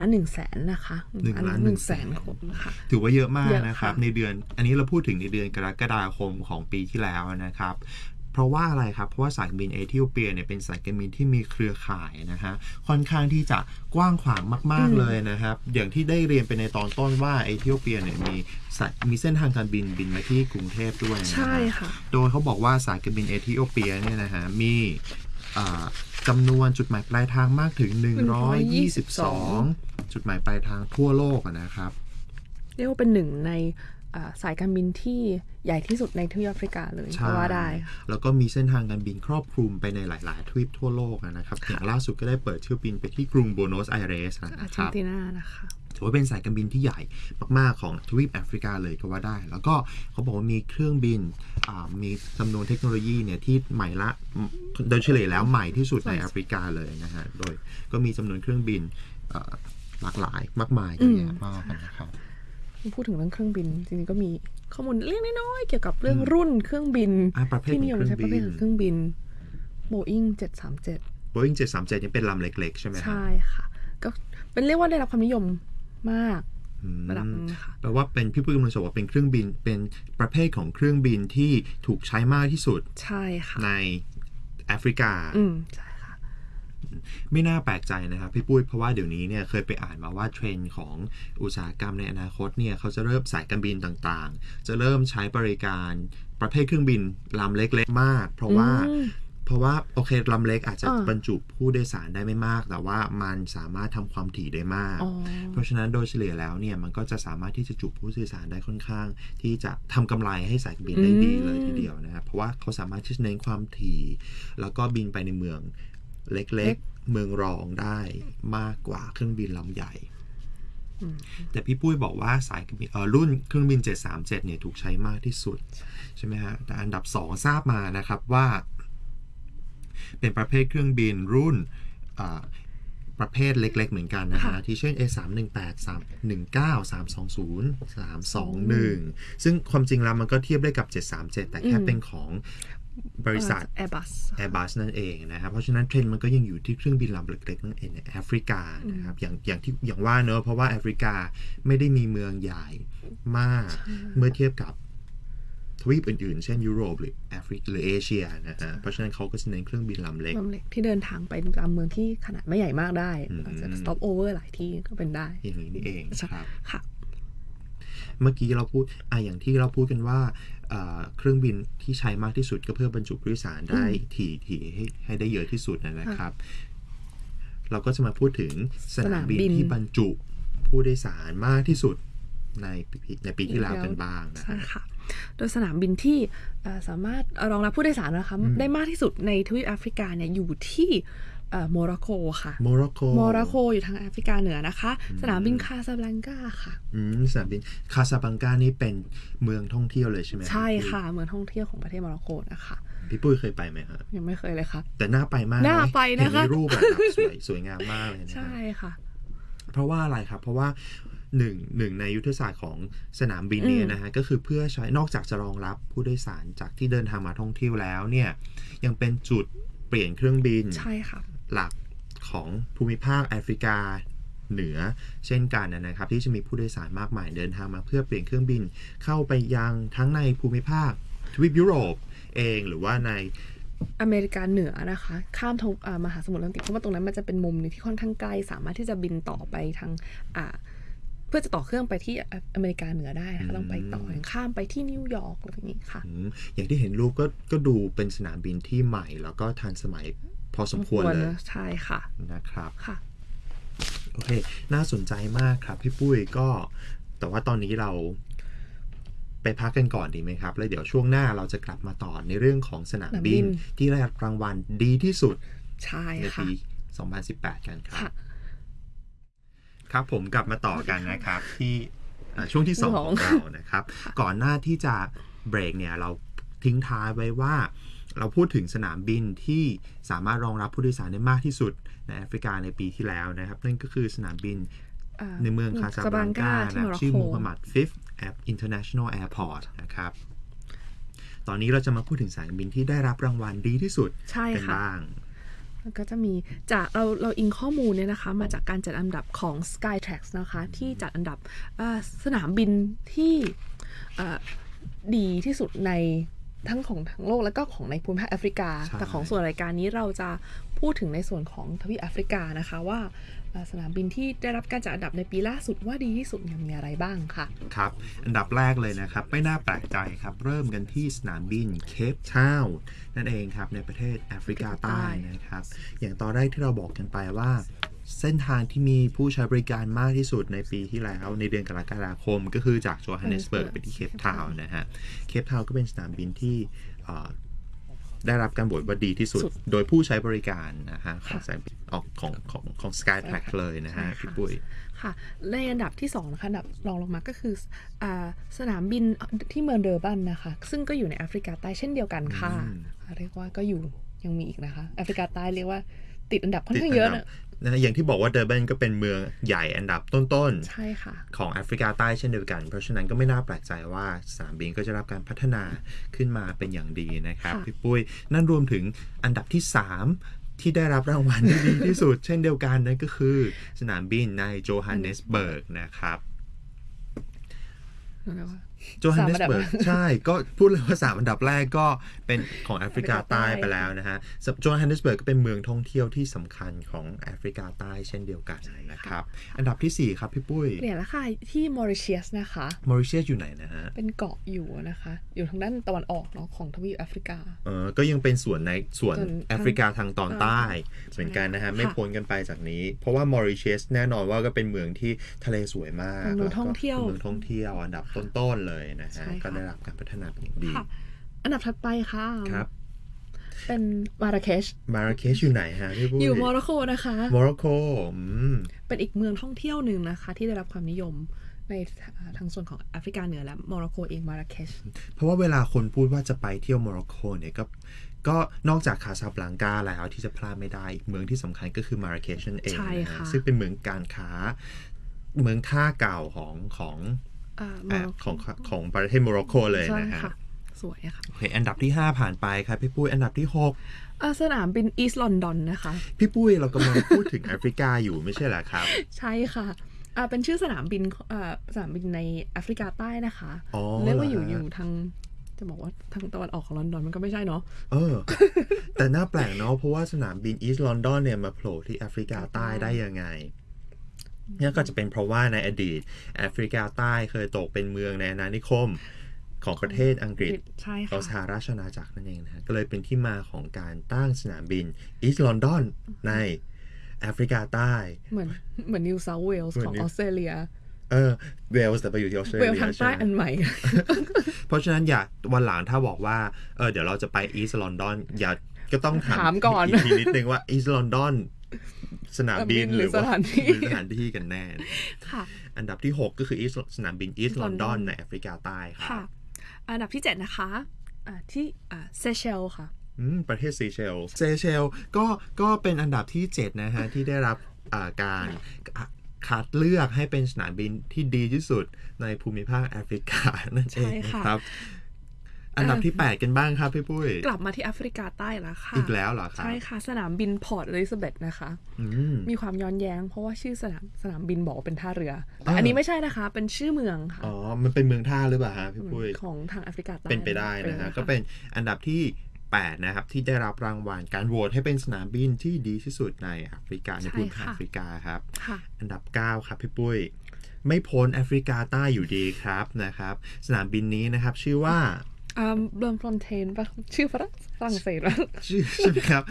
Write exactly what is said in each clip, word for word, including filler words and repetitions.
หนึ่งแสนนะคะหนึ่งล้านหนึ่งแสนคนค่ะถือว่าเยอะมากนะครับในเดือนอันนี้เราพูดถึงในเดือนกรกฎาคมของปีที่แล้วนะครับเพราะว่าอะไรครับเพราะว่าสายการบินเอธิโอเปียเนี่ยเป็นสายการบินที่มีเครือข่ายนะฮะค่อนข้างที่จะกว้างขวางมากๆเลยนะครับอย่างที่ได้เรียนไปในตอนต้นว่าเอธิโอเปียเนี่ยมีมีเส้นทางการบินบินมาที่กรุงเทพด้วยนะฮะโดยเขาบอกว่าสายการบินเอธิโอเปียเนี่ยนะฮะมีจำนวนจุดหมายปลายทางมากถึงหนึ่งร้อยยี่สิบสองจุดหมายปลายทางทั่วโลกนะครับเรียกว่าเป็นหนึ่งในสายการบินที่ใหญ่ที่สุดในทวีปแอฟริกาเลยก็ว่าได้แล้วก็มีเส้นทางการบินครอบคลุมไปในหลายๆทวีปทั่วโลกนะครับอย่างล่าสุดก็ได้เปิดเที่ยวบินไปที่กรุงโบโนสไอเรสนะครับอาร์เจนตินานะคะถือว่าเป็นสายการบินที่ใหญ่มากๆของทวีปแอฟริกาเลยก็ว่าได้แล้วก็เขาบอกว่ามีเครื่องบินมีจำนวนเทคโนโลยีเนี่ยที่ใหม่ละโดยเฉลี่ยแล้วใหม่ที่สุดในแอฟริกาเลยนะฮะโดยก็มีจำนวนเครื่องบินหลากหลายมากมายเยอะแยะมากนะครับพูดถึงเรื่องเครื่องบินจริงๆก็มีข้อมูลเล็กน้อยๆเกี่ยวกับเรื่องรุ่นเครื่องบินที่นิยมใช้ประเภทเครื่องบิน Boeing เจ็ดสามเจ็ด Boeing เจ็ดสามเจ็ดนี่เป็นลำเล็กๆใช่ไหมใช่ค่ะก็เป็นเรียกว่าได้รับความนิยมมากระดับนึงค่ะแปลว่าเป็นพี่ปุ้ยกำลังจะบอกว่าเป็นเครื่องบินเป็นประเภทของเครื่องบินที่ถูกใช้มากที่สุดใช่ค่ะในแอฟริกาอืมใช่ไม่น่าแปลกใจนะครับพี่ปุ้ยเพราะว่าเดี๋ยวนี้เนี่ยเคยไปอ่านมาว่าเทรนด์ของอุตสาหกรรมในอนาคตเนี่ยเขาจะเริ่มสายการบินต่างๆจะเริ่มใช้บริการประเภทเครื่องบินลำเล็กๆมากเพราะว่าเพราะว่าโอเคลำเล็กอาจจะบรรจุผู้โดยสารได้ไม่มากแต่ว่ามันสามารถทำความถี่ได้มากเพราะฉะนั้นโดยเฉลี่ยแล้วเนี่ยมันก็จะสามารถที่จะจุผู้โดยสารได้ค่อนข้างที่จะทำกำไรให้สายการบินได้ดีเลยทีเดียวนะครับเพราะว่าเขาสามารถที่จะเน้นความถี่แล้วก็บินไปในเมืองเล็กๆเมืองรองได้มากกว่าเครื่องบินลำใหญ่แต่พี่ปุ้ยบอกว่าสายเอ่อรุ่นเครื่องบินเจ็ดสามเจ็ดเนี่ยถูกใช้มากที่สุดใช่ไหมฮะแต่อันดับสองทราบมานะครับว่าเป็นประเภทเครื่องบินรุ่นประเภทเล็กๆเหมือนกันนะฮะที่เช่น เอ สามหนึ่งแปด สามหนึ่งเก้า สามสองศูนย์ สามสองหนึ่ง ซึ่งความจริงแล้วมันก็เทียบได้กับเจ็ดสามเจ็ดแต่แค่เป็นของบริษัท Airbus Airbus นั่นเองนะครับเพราะฉะนั้นเทรนด์มันก็ยังอยู่ที่เครื่องบินลำเล็กๆนั่นเองในแอฟริกานะครับอย่างอย่างที่อย่างว่าเนอะเพราะว่าแอฟริกาไม่ได้มีเมืองใหญ่มากเมื่อเทียบกับทวีปอื่นๆเช่นยุโรปหรือแอฟริกาหรือเอเชียนะฮะเพราะฉะนั้นเขาก็จะเน้นเครื่องบินลำเล็กลำเล็กที่เดินทางไปตามเมืองที่ขนาดไม่ใหญ่มากได้อาจจะ stop over หลายที่ก็เป็นได้อย่างนี้นี่เองครับค่ะเมื่อกี้เราพูดอ่ะอย่างที่เราพูดกันว่าเครื่องบินที่ใช้มากที่สุดก็เพื่อบรรจุผู้โดยสารได้ถี่ถี่ให้ให้ได้เยอะที่สุดนะครับเราก็จะมาพูดถึงสนามบินที่บรรจุผู้โดยสารมากที่สุดในในปีที่แล้วกันบ้างนะใช่ค่ะโดยสนามบินที่สามารถรองรับผู้โดยสารนะคะได้มากที่สุดในทวีปแอฟริกาเนี่ยอยู่ที่โมร็อกโกค่ะโมร็อกโกโมร็อกโกอยู่ทางแอฟริกาเหนือนะคะสนามบินคาซาบลังกาค่ะอืมสนามบินคาซาบลังกานี่เป็นเมืองท่องเที่ยวเลยใช่ไหมใช่ค่ะเมืองท่องเที่ยวของประเทศโมร็อกโกนะคะพี่ปุ้ยเคยไปไหมครับยังไม่เคยเลยค่ะแต่น่าไปมากน่าไปนะคะเห็นในรูปแบบสวยสวยงามมากเลยนะใช่ค่ะเพราะว่าอะไรครับเพราะว่าหนึ่งหนึ่งในยุทธศาสตร์ของสนามบินนี้นะฮะก็คือเพื่อใช้นอกจากจะรองรับผู้โดยสารจากที่เดินทางมาท่องเที่ยวแล้วเนี่ยยังเป็นจุดเปลี่ยนเครื่องบินใช่ค่ะหลักของภูมิภาคแอฟริกาเหนือเช่นกันนะครับที่จะมีผู้โดยสารมากมายเดินทางมาเพื่อเปลี่ยนเครื่องบินเข้าไปยังทั้งในภูมิภาคทวีปยุโรปเองหรือว่าในอเมริกาเหนือนะคะข้ามทงมหาสมุทรแอตแลนติกเพราะว่าตรงนั้นมันจะเป็นมุมนึงที่ค่อนข้างไกลสามารถที่จะบินต่อไปทางอ่าเพื่อจะต่อเครื่องไปที่อเมริกาเหนือได้นะคะต้องไปต่อข้ามไปที่นิวยอร์กอะไรอย่างนี้ค่ะอ, อย่างที่เห็นรูปก็ก็ดูเป็นสนามบินที่ใหม่แล้วก็ทันสมัยพอสมควรเลยใช่ค่ะนะครับค่ะโอเคน่าสนใจมากครับพี่ปุ้ยก็แต่ว่าตอนนี้เราไปพักกันก่อนดีไหมครับแล้วเดี๋ยวช่วงหน้าเราจะกลับมาต่อในเรื่องของสนามบินที่ได้รับรางวัลดีที่สุดในปีสองพันสิบแปดกันครับครับผมกลับมาต่อกันนะครับที่ช่วงที่สองของเรานะครับก่อนหน้าที่จะเบรกเนี่ยเราทิ้งท้ายไว้ว่าเราพูดถึงสนามบินที่สามารถรองรับผู้โดยสารได้มากที่สุดในแอฟริกาในปีที่แล้วนะครับนั่นก็คือสนามบินในเมืองคาซาบลังกาชื่อมูฮัมหมัด Fifth International Airport นะครับตอนนี้เราจะมาพูดถึงสายการบินที่ได้รับรางวัลดีที่สุดกันบ้างแล้วก็จะมีจากเราเราอิงข้อมูลเนี่ยนะคะมาจากการจัดอันดับของ Skytrax นะคะที่จัดอันดับสนามบินที่ดีที่สุดในทั้งของทั้งโลกแล้วก็ของในภูมิภาคแอฟริกาแต่ของส่วนรายการนี้เราจะพูดถึงในส่วนของทวีปแอฟริกานะคะว่าสนามบินที่ได้รับการจัดอันดับในปีล่าสุดว่าดีที่สุดมีอะไรบ้างค่ะครับอันดับแรกเลยนะครับไม่น่าแปลกใจครับเริ่มกันที่สนามบินเคปทาวน์นั่นเองครับในประเทศแอฟริกาใต้นะครับอย่างตอนแรกที่เราบอกกันไปว่าเส้นทางที่มีผู้ใช้บริการมากที่สุดในปีที่แล้วในเดือนกรกฎาคมก็คือจากโจฮันเนสเบิร์กไปที่เคปทาวน์นะฮะเคปทาวน์ก็เป็นสนามบินที่ได้รับการโหวตว่าดีที่สุดโดยผู้ใช้บริการนะฮะของของของของ Skytrax เลยนะฮะพี่ปุ้ยค่ะในอันดับที่สองนะคะอันดับรองลงมาก็คือสนามบินที่เมืองเดอร์บันนะคะซึ่งก็อยู่ในแอฟริกาใต้เช่นเดียวกันค่ะเรียกว่าก็อยู่ยังมีอีกนะคะแอฟริกาใต้เรียกว่าติดอันดับค่อนข้างเยอะนะนะอย่างที่บอกว่าเดอร์บันก็เป็นเมืองใหญ่อันดับต้นๆใช่ค่ะของแอฟริกาใต้เช่นเดียวกันเพราะฉะนั้นก็ไม่น่าแปลกใจว่าสนามบินก็จะรับการพัฒนาขึ้นมาเป็นอย่างดีนะครับพี่ปุ้ยนั่นรวมถึงอันดับที่สามที่ได้รับรางวัลที่ดีที่สุดเช่นเดียวกันนั่นก็คือสนามบินในโจฮันเนสเบิร์กนะครับโจฮันเนสเบิร์กใช่ก็พูดเลยว่าสามอันดับแรกก็เป็นของแอฟริกาใต้ไปแล้วนะฮะโจฮันเนสเบิร์กก็เป็นเมืองท่องเที่ยวที่สำคัญของแอฟริกาใต้เช่นเดียวกันนะครับอันดับที่สี่ครับพี่ปุ้ยเปลี่ยนแล้วค่ะที่มอริเชียสนะคะมอริเชียสอยู่ไหนนะฮะเป็นเกาะอยู่นะคะอยู่ทางด้านตะวันออกเนาะของทวีปแอฟริกาเออก็ยังเป็นส่วนในส่วนแอฟริกาทางตอนใต้เหมือนกันนะฮะไม่พ้นกันไปจากนี้เพราะว่ามอริเชียสแน่นอนว่าก็เป็นเมืองที่ทะเลสวยมากเมืองท่องเที่ยวเมืองท่องเที่ยวอันดับต้นๆเลยนะฮะก็ได้รับการพัฒนาเป็นอย่างดีอันดับถัดไปค่ะครับเป็นมาราเคชมาราเคชอยู่ไหนฮะพี่ปุ้ยอยู่โมร็อกโกนะคะโมร็อกโกเป็นอีกเมืองท่องเที่ยวหนึ่งนะคะที่ได้รับความนิยมในทางส่วนของแอฟริกาเหนือและโมร็อกโกเองมาราเคชเพราะว่าเวลาคนพูดว่าจะไปเที่ยวโมร็อกโกเนี่ยก็ก็นอกจากคาซาบลังกาแล้วที่จะพลาดไม่ได้อีกเมืองที่สำคัญก็คือมาราเคชนั่นเองนะซึ่งเป็นเมืองการค้าเมืองท่าเก่าของของของของประเทศโมร็อกโกเลยนะฮะสวยค่ะโอเคอันดับที่ห้าผ่านไปครับพี่ปุ้ยอันดับที่หกสนามบินอีสต์ลอนดอนนะคะพี่ปุ้ยเรากำลังพูดถึงแอฟริกาอยู่ไม่ใช่เหรอครับใช่ค่ะเป็นชื่อสนามบินสนามบินในแอฟริกาใต้นะคะเรียกว่าอยู่อยู่ทางจะบอกว่าทางตะวันออกของลอนดอนมันก็ไม่ใช่เนาะเออแต่น่าแปลกเนาะเพราะว่าสนามบินอีสต์ลอนดอนเนี่ยมาโผล่ที่แอฟริกาใต้ได้ยังไงนี่ก็จะเป็นเพราะว่าในอดีตแอฟริกาใต้เคยตกเป็นเมืองในอาณานิคมของประเทศอังกฤษของสหราชอาณาจักรนั่นเองนะก็เลยเป็นที่มาของการตั้งสนามบินอีสต์ลอนดอนในแอฟริกาใต้เหมือนเหมือนนิวเซาท์เวลส์ของออสเตรเลียเออเวลส์แต่ไปอยู่ที่ออสเตรเลียเวลทางใต้อันใหม่เพราะฉะนั้นอย่าวันหลังถ้าบอกว่าเออเดี๋ยวเราจะไปอีสต์ลอนดอนอย่าก็ต้องถามก่อนอีกทีนิดนึงว่าอีสต์ลอนดอนสนามบินหรือว่าสถานที่กันแน่ค่ะอันดับที่หกก็คือสนามบินอีสต์ลอนดอนในแอฟริกาใต้ค่ะอันดับที่เจ็ดนะคะที่เซเชลค่ะประเทศเซเชลเซเชลก็ก็เป็นอันดับที่เจ็ดนะฮะที่ได้รับการคัดเลือกให้เป็นสนามบินที่ดีที่สุดในภูมิภาคแอฟริกานั่นเองนะครับอันดับที่แปดกันบ้างครับพี่ปุ้ยกลับมาที่แอฟริกาใต้แล้วค่ะอีกแล้วเหรอครับใช่ค่ะสนามบินพอร์ตอลิซาเบธนะคะมีความย้อนแย้งเพราะว่าชื่อสนามสนามบินบอกเป็นท่าเรือแต่อันนี้ไม่ใช่นะคะเป็นชื่อเมืองค่ะอ๋อมันเป็นเมืองท่าหรือเปล่าฮะพี่ปุ้ยของทางแอฟริกาใต้เป็นไปได้นะฮะก็เป็นอันดับที่แปดนะครับที่ได้รับรางวัลการโหวตให้เป็นสนามบินที่ดีที่สุดในแอฟริกาในภูมิภาคแอฟริกาครับอันดับเก้าครับพี่ปุ้ยไม่พ้นแอฟริกาใต้อยู่ดีครับนะครับสนามบินนี้นะครับชื่อว่าอ่าเบลฟอนเทนป่ะชื่อฝรั่งเศสป่ะชื่อใช่ไหมครับ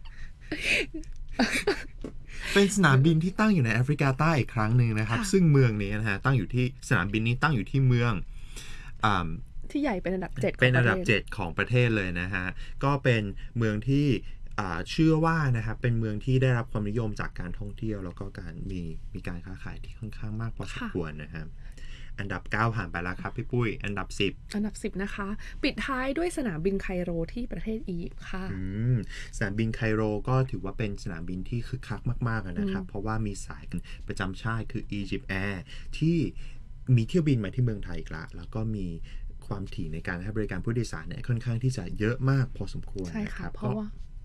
เป็นสนามบินที่ตั้งอยู่ในแอฟริกาใต้อีกครั้งหนึ่งนะครับซึ่งเมืองนี้นะฮะตั้งอยู่ที่สนามบินนี้ตั้งอยู่ที่เมืองอ่าที่ใหญ่เป็นอันดับเจ็ดเป็นอันดับเจ็ดของประเทศเลยนะฮะก็เป็นเมืองที่เชื่อว่านะครับเป็นเมืองที่ได้รับความนิยมจากการท่องเที่ยวแล้วก็การมีมีการค้าขายที่ค่อนข้างมากพอสมควรนะครับอันดับเก้าผ่านไปแล้วครับพี่ปุ้ยอันดับสิบอันดับสิบนะคะปิดท้ายด้วยสนามบินไคโรที่ประเทศอียิปต์ค่ะสนามบินไคโรก็ถือว่าเป็นสนามบินที่คึกคักมากๆนะครับเพราะว่ามีสายประจำชาติคือ Egypt Air ที่มีเที่ยวบินมาที่เมืองไทยอีกแล้วแล้วก็มีความถี่ในการให้บริการผู้โดยสารเนี่ยค่อนข้างที่จะเยอะมากพอสมควรใช่ค่ะเพราะว่า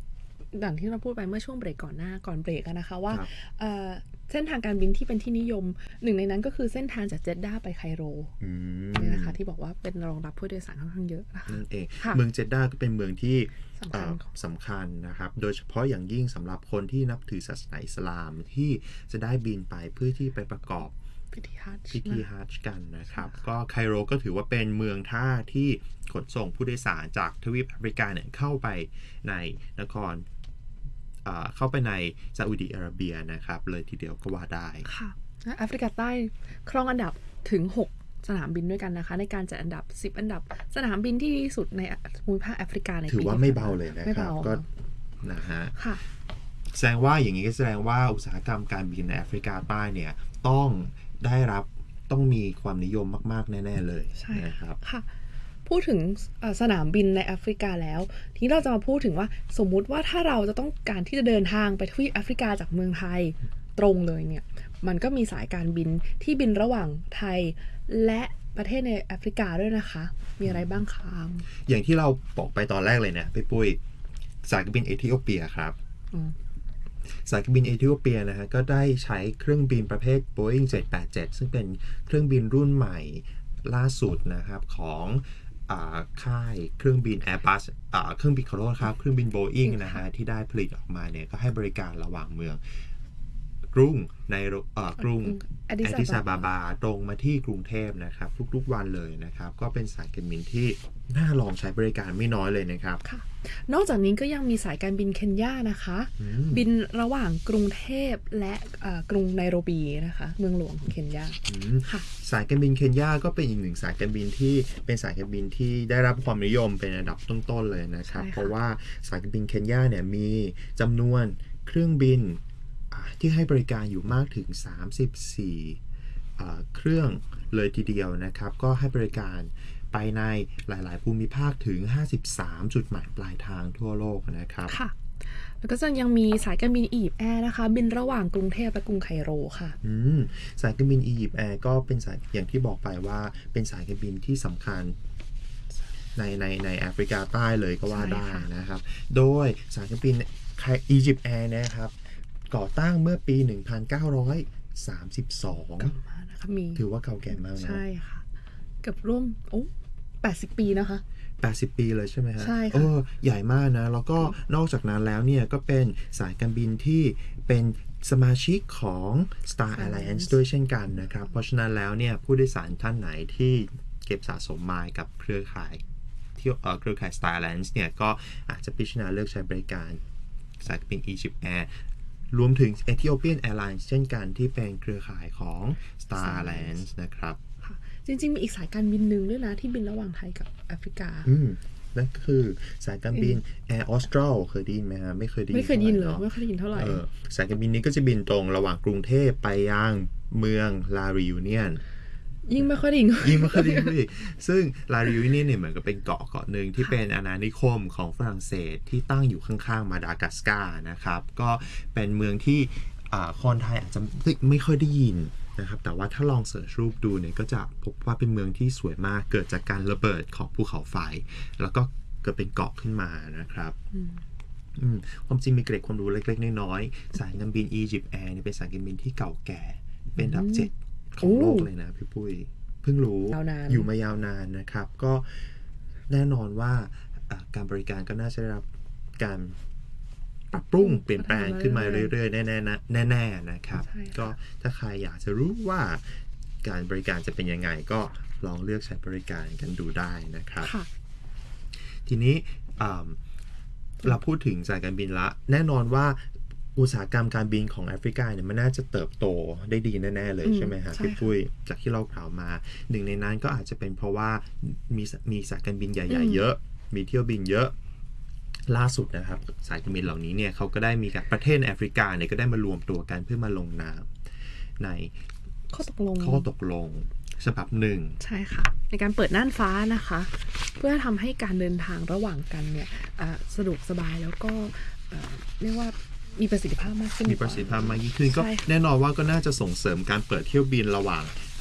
อย่างที่เราพูดไปเมื่อช่วงเบรกก่อนหน้าก่อนเบรกอะนะคะว่าครับเอ่อเส้นทางการบินที่เป็นที่นิยมหนึ่งในนั้นก็คือเส้นทางจากเจดดาห์ไปไคโรอืมเนี่ยนะคะที่บอกว่าเป็นรองรับผู้โดยสารค่อนข้างเยอะนะคะนั่นเองค่ะเมืองเจดดาห์ก็เป็นเมืองที่สำคัญเอ่อสำคัญนะครับ โดยเฉพาะอย่างยิ่งสำหรับคนที่นับถือศาสนาอิสลามที่จะได้บินไปเพื่อที่ไปประกอบพิธีฮัจญ์พิธีฮัจญ์กันนะครับ ก็ไคโรก็ถือว่าเป็นเมืองท่าที่ขนส่งผู้โดยสารจากทวีปแอฟริกาเนี่ยเข้าไปในนครเอ่อเข้าไปในซาอุดิอาระเบียนะครับ เลยทีเดียวก็ว่าได้ค่ะและแอฟริกาใต้ครองอันดับถึง หก สนามบินด้วยกันนะคะ ในการจัดอันดับ สิบ อันดับสนามบินที่ดีที่สุดในภูมิภาคแอฟริกาในปีถือว่าที่ไม่ผ่นเบาเลยนะไม่ครับเบาก็ค่ะนะฮะค่ะแสดงว่าอย่างนี้ก็แสดงว่าอุตสาหกรรมการบินในแอฟริกาใต้เนี่ยต้องได้รับต้องมีความนิยมมากๆแน่ๆเลยใช่นะครับค่ะ พูดถึงเอ่อสนามบินในแอฟริกาแล้ว ทีนี้เราจะมาพูดถึงว่าสมมุติว่าถ้าเราจะต้องการที่จะเดินทางไปทวีปแอฟริกาจากเมืองไทยตรงเลยเนี่ยมันก็มีสายการบินที่บินระหว่างไทยและประเทศในแอฟริกาด้วยนะคะ มีอะไรบ้างคะอย่างที่เราบอกไปตอนแรกเลยเนี่ยพี่ปุ้ยสายการบินเอธิโอเปียครับอืมสายการบินเอธิโอเปียนะฮะก็ได้ใช้เครื่องบินประเภท Boeing เจ็ดแปดเจ็ด ซึ่งเป็นเครื่องบินรุ่นใหม่ล่าสุดนะครับของอาค่ายเครื่องบิน Airbus อ่าเครื่องบินขอโทษครับเครื่องบิน Boeing นะฮะที่ได้ผลิตออกมาเนี่ยก็ให้บริการระหว่างเมืองกรุงในเอ่อกรุงแอดดิแอสดดิสอาอาบาบาบาตรงมาที่กรุงเทพนะครับ ทุกๆวันเลยนะครับ ก็เป็นสายการบินที่น่าลองใช้บริการไม่น้อยเลยนะครับค่ะ นอกจากนี้ก็ยังมีสายการบินเคนยานะคะอืมบินระหว่างกรุงเทพและเอ่อกรุงไนโรบีนะคะ เมืองหลวงของเคนยาอืมค่ะสายการบินเคนยาก็เป็นอีกหนึ่งสายการบินที่เป็นสายการบินที่ได้รับความนิยมเป็นอันดับต้นๆเลยนะครับใช่ค่ะเพราะว่าสายการบินเคนยาเนี่ยมีจำนวนเครื่องบินอ่าที่ให้บริการอยู่มากถึงสามสิบสี่อ่าเครื่องเลยทีเดียวนะครับ ก็ให้บริการไปในหลายๆภูมิภาคถึงห้าสิบสามจุดหมายปลายทางทั่วโลกนะครับค่ะ แล้วก็จะยังมีสายการบินอียิปต์แอร์นะคะ บินระหว่างกรุงเทพและกรุงไคโรค่ะอืมสายการบินอียิปต์แอร์ก็เป็นสายอย่างที่บอกไปว่าเป็นสายการบินที่สำคัญในในในแอฟริกาใต้เลยก็ว่าใช่ได้ค่ะนะครับ โดยสายการบินอียิปต์แอร์นะครับก่อตั้งเมื่อปี หนึ่งพันเก้าร้อยสามสิบสองกลับมานะคะมีถือว่าเก่าแก่มากนะใช่ค่ะ เกือบร่วมโอ้แปดสิบปีนะคะแปดสิบปีเลยใช่ไหมฮะใช่ค่ะเออใหญ่มากนะ แล้วก็นอกจากนั้นแล้วเนี่ยก็เป็นสายการบินที่เป็นสมาชิกของ Star Alliance ด้วยเช่นกันนะครับ เพราะฉะนั้นแล้วเนี่ยผู้โดยสารท่านไหนที่เก็บสะสมมายกับเครือข่ายที่เอ่อเครือข่าย Star Alliance เนี่ยก็อาจจะพิจารณาเลือกใช้บริการสายการบิน Egypt Air รวมถึง Ethiopian Airlines เช่นกันที่เป็นเครือข่ายของ Star Alliance นะครับค่ะ จริงๆ มีอีกสายการบินหนึ่งด้วยนะที่บินระหว่างไทยกับแอฟริกาอืมนั่นก็คือสายการบิน Air Austral เคยได้ยินไหมฮะไม่เคยได้ยินไม่เคยได้ยินเลยท่าหร่ไม่เคยได้ยินเท่าไหร่เออสายการบินนี้ก็จะบินตรงระหว่างกรุงเทพไปยังเมืองลาริยูเนียนยิ่งไม่ค่อยได้ยินยิ่งไม่เคยได้ยินอีกซึ่งลาริยูเนียนเนี่ยเหมือนกับเป็นเกาะเกาะหนึ่งที่เป็นอาณานิคมของฝรั่งเศสที่ตั้งอยู่ข้างๆมาดากัสการ์นะครับก็เป็นเมืองที่อ่าคนไทยอาจจะไม่ค่อยได้ยินนะครับแต่ว่าถ้าลองเสิร์ชรูปดูเนี่ยก็จะพบว่าเป็นเมืองที่สวยมากเกิดจากการระเบิดของภูเขาไฟแล้วก็เกิดเป็นเกาะขึ้นมานะครับอืมความจริงมีเกร็ดความรู้เล็กๆน้อยๆสายการบิน Egypt Air เนี่ยเป็นสายการบินที่เก่าแก่เป็นอันดับเจ็ดของโลกเลยนะพี่ปุ้ยเพิ่งรู้ยาวนานอยู่มายาวนานนะครับ ก็แน่นอนว่าอ่าการบริการก็น่าจะได้รับการปรับปรุงเปลี่ยนแปลงขึ้นมาเรื่อยๆแน่ๆนะแน่ๆนะครับใช่ค่ะก็ถ้าใครอยากจะรู้ว่าการบริการจะเป็นยังไงก็ลองเลือกใช้บริการกันดูได้นะครับค่ะทีนี้อ่าเราพูดถึงสายการบินละ แน่นอนว่าอุตสาหกรรมการบินของแอฟริกาเนี่ยมันน่าจะเติบโตได้ดีแน่ๆเลยอืมใช่ไหมฮะใช่พี่ค่ะปุ้ยจากที่เรากล่าวมาหนึ่งในนั้นก็อาจจะเป็นเพราะว่ามีมีสายการบินใหญ่อืมๆ เยอะ มีเที่ยวบินเยอะล่าสุดนะครับสายการบินเหล่านี้เนี่ยเขาก็ได้มีการประเทศในแอฟริกาเนี่ยก็ได้มารวมตัวกันเพื่อมาลงนามในข้อตกลงข้อตกลงฉบับหนึ่งใช่ค่ะ ในการเปิดน่านฟ้านะคะ เพื่อทำให้การเดินทางระหว่างกันเนี่ยอ่าสะดวกสบายแล้วก็เอ่อเรียกว่ามีประสิทธิภาพมากขึ้นมีประสิทธิภาพมากยิ่งขึ้นก็ใช่ค่ะแน่นอนว่าก็น่าจะส่งเสริมการเปิดเที่ยวบินระหว่าง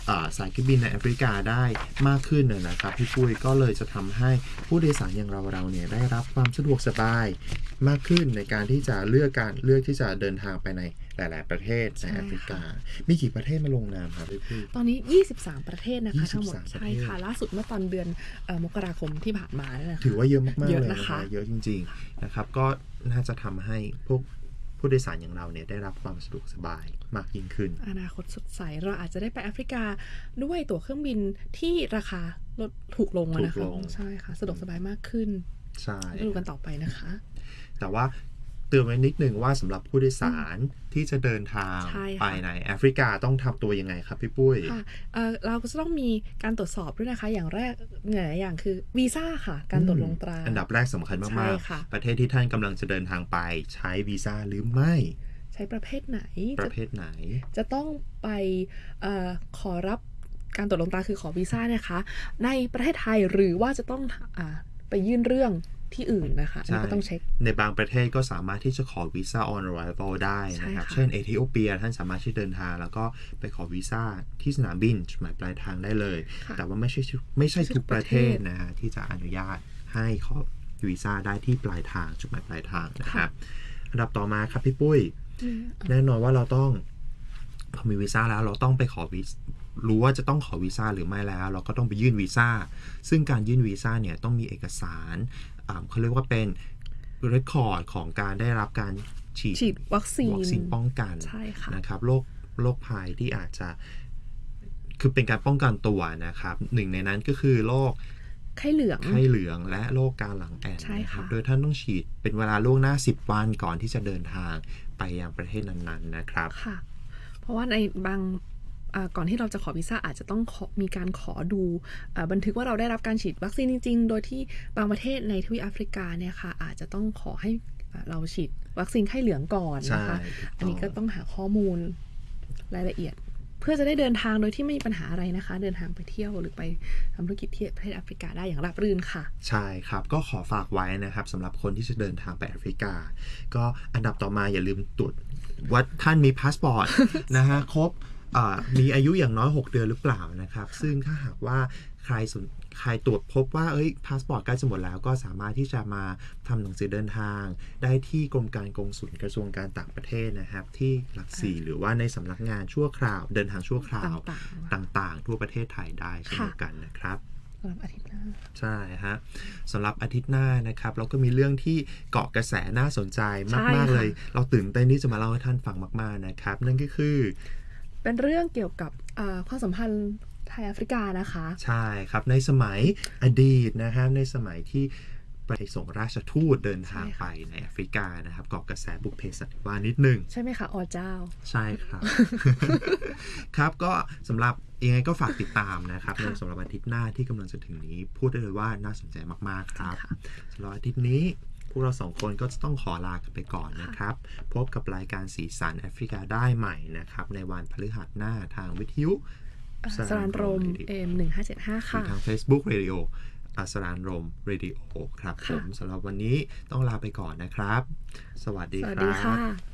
สายการบินในแอฟริกาได้มากขึ้นนะครับพี่ปุ้ยก็เลยจะทำให้ผู้โดยสารอย่างเราเราเนี่ยได้รับความสะดวกสบายมากขึ้นในการที่จะเลือกการเลือกที่จะเดินทางไปในหลายๆประเทศในแอฟริกามีกี่ประเทศมาลงนามครับพี่ปุ้ยตอนนี้ยี่สิบสามประเทศนะคะทั้งหมดยี่สิบสามประเทศใช่ค่ะล่าสุดเมื่อตอนเดือนมกราคมที่ผ่านมาเนี่ยนะคะถือว่าเยอะมากๆเยเลอะยนะนะคะ คะเยอะจริงๆนะครับก็น่าจะทำให้พวกผู้โดยสารอย่างเราเนี่ยได้รับความสะดวกสบายมากยิ่งขึ้นอนาคตสดใสเราอาจจะได้ไปแอฟริกาด้วยตั๋วเครื่องบินที่ราคาลดถูกลงนะคะใช่ค่ะสะดวกสบายมากขึ้นใช่ดูกันต่อไปนะคะแต่ว่าเตือนไว้นิดนึงว่าสำหรับผู้โดยสารที่จะเดินทางไปในแอฟริกาต้องทำตัวยังไงครับพี่ปุ้ยค่ะ เอ่อ เราก็จะต้องมีการตรวจสอบด้วยนะคะอย่างแรกหลายอย่างคือวีซ่าค่ะการตรวจลงตราอันดับแรกสำคัญมากๆประเทศที่ท่านกำลังจะเดินทางไปใช้วีซ่าหรือไม่ใช้ประเภทไหนประเภทไหนจะต้องไปเอ่อขอรับการตรวจลงตราคือขอวีซ่านะคะในประเทศไทยหรือว่าจะต้องอ่าไปยื่นเรื่องที่อื่นนะคะอันนี้ก็ต้องเช็คในบางประเทศก็สามารถที่จะขอวีซ่า on arrival ได้นะครับเช่นเอธิโอเปียท่านสามารถที่เดินทางแล้วก็ไปขอวีซ่าที่สนามบินจุดหมายปลายทางได้เลยแต่ว่าไม่ใช่ไม่ใช่ทุกประเทศนะฮะที่จะอนุญาตให้ขอวีซ่าได้ที่ปลายทางจุดหมายปลายทางนะครับอันดับต่อมาครับพี่ปุ้ยแน่นอนว่าเราต้องพอมีวีซ่าแล้วเราต้องไปขอวีรู้ว่าจะต้องขอวีซ่าหรือไม่แล้วเราก็ต้องไปยื่นวีซ่าซึ่งการยื่นวีซ่าเนี่ยต้องมีเอกสารเขาเรียกว่าเป็นเรคคอร์ดของการได้รับการฉีดฉีดวัคซีนวัคซีนป้องกันนะครับโรคโรคภัยที่อาจจะคือเป็นการป้องกันตัวนะครับหนึ่งในนั้นก็คือโรคไข้เหลืองไข้เหลืองและโรคกาหลังแอนนะครับโดยท่านต้องฉีดเป็นเวลาล่วงหน้าสิบวันก่อนที่จะเดินทางไปยังประเทศนั้นๆนะครับค่ะเพราะว่าในบางก่อนที่เราจะขอวีซ่าอาจจะต้องมีการขอดูบันทึกว่าเราได้รับการฉีดวัคซีนจริงๆโดยที่บางประเทศในทวีปแอฟริกาเนี่ยค่ะอาจจะต้องขอให้เราฉีดวัคซีนไข้เหลืองก่อนนะคะอันนี้ก็ต้องหาข้อมูลรายละเอียดเพื่อจะได้เดินทางโดยที่ไม่มีปัญหาอะไรนะคะเดินทางไปเที่ยวหรือไปทำธุรกิจที่ประเทศแอฟริกาได้อย่างราบรื่นค่ะใช่ครับก็ขอฝากไว้นะครับสำหรับคนที่จะเดินทางไปแอฟริกาก็อันดับต่อมาอย่าลืมตรวจว่าท่านมีพาสปอร์ต นะฮะครบมีอายุอย่างน้อยหกเดือนหรือเปล่านะครับซึ่งถ้าหากว่าใครสนใครตรวจพบว่าเอ้ยพาสปอร์ตใกล้จะหมดแล้วก็สามารถที่จะมาทำหนังสือเดินทางได้ที่กรมการกงสุลกระทรวงการต่างประเทศนะครับที่หลักสี่หรือว่าในสำนักงานชั่วคราวเดินทางชั่วคราวต่างๆทั่วประเทศไทยได้เช่นเดียวกันนะครับสำหรับอาทิตย์หน้าใช่ฮะสำหรับอาทิตย์หน้านะครับเราก็มีเรื่องที่เกาะกระแสน่าสนใจมากๆเลยเราตื่นเต้นที่จะมาเล่าให้ท่านฟังมากๆนะครับนั่นก็คือเป็นเรื่องเกี่ยวกับความสัมพันธ์ไทยแอฟริกานะคะใช่ครับในสมัยอดีตนะครับในสมัยที่ไปส่งราชทูตเดินทางไปในแอฟริกานะครับเกาะกระแสบุพเพสันนิวาสนิดนึงใช่ไหมคะอ๋อเจ้าใช่ครับ ครับก็สำหรับยังไงก็ฝากติดตามนะครับในสำหรับอาทิตย์หน้าที่กำลังจะถึงนี้พูดได้เลยว่าน่าสนใจมากๆครับสำหรับอาทิตย์นี้พวกเราสองคนก็จะต้องขอลากันไปก่อนนะครับพบกับรายการสีสันแอฟริกาได้ใหม่นะครับในวันพฤหัสหน้าทางวิทยุสรานรม เอ็ม หนึ่งห้าเจ็ดห้า ค่ะทาง Facebook Radio สรานรม Radio ครับผมสำหรับวันนี้ต้องลาไปก่อนนะครับสวัสดีครับ